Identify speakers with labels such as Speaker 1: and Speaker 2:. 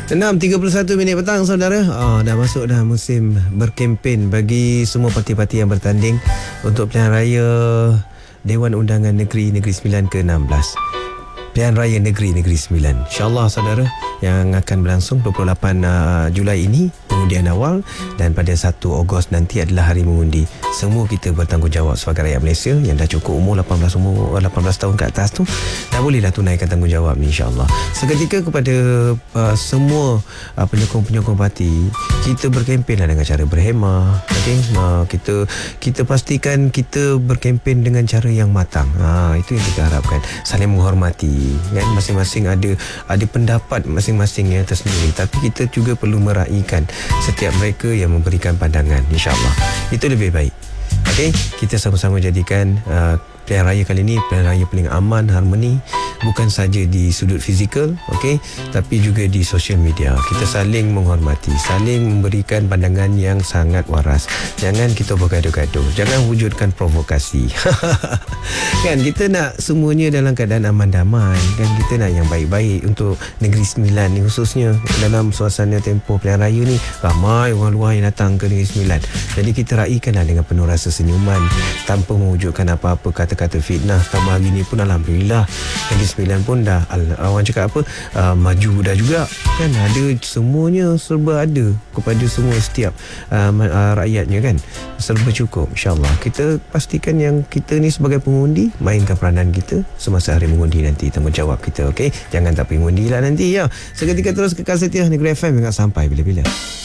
Speaker 1: 6:31 petang saudara. Dah masuk dah musim berkempen bagi semua parti-parti yang bertanding untuk pilihan raya Dewan Undangan Negeri Sembilan ke-16. Pilihan Raya Negeri Sembilan, InsyaAllah saudara, yang akan berlangsung 28 Julai ini pengundian awal, dan pada 1 Ogos nanti adalah hari mengundi. Semua kita bertanggungjawab sebagai rakyat Malaysia yang dah cukup umur 18 tahun ke atas tu, dah bolehlah tunaikan tanggungjawab ni, insyaAllah. Seketika kepada semua penyokong-penyokong parti, kita berkempenlah dengan cara berhemah. Okay? Kita pastikan kita berkempen dengan cara yang matang. Itu yang kita harapkan. Saling menghormati, kan? Masing-masing ada pendapat masing-masing yang tersendiri, tapi kita juga perlu meraihkan setiap mereka yang memberikan pandangan. InsyaAllah itu lebih baik. Okey, kita sama-sama jadikan pilihan raya kali ini pilihan raya paling aman, harmoni, bukan saja di sudut fizikal, okey, tapi juga di sosial media. Kita saling menghormati, saling memberikan pandangan yang sangat waras. Jangan kita bergaduh-gaduh, jangan wujudkan provokasi. Kan kita nak semuanya dalam keadaan aman damai, kan kita nak yang baik-baik untuk Negeri Sembilan ni, khususnya dalam suasana tempoh pilihan raya ni. Ramai orang luar yang datang ke Negeri Sembilan, jadi kita raikanlah dengan penuh rasa senyuman, tanpa mewujudkan apa-apa kata-kata fitnah. Tambah hari ni pun alhamdulillah Negeri Sembilan pun dah orang cakap apa, maju dah juga, kan. Ada semuanya, serba ada kepada semua setiap rakyatnya, kan. Serba cukup, insyaAllah. Kita pastikan yang kita ni sebagai pengundi mainkan peranan kita semasa hari mengundi nanti, tanggungjawab kita. Okey, jangan tak pergi mengundi lah nanti, ya. Seketika terus kekal setia Negeri FM, ingat sampai bila-bila.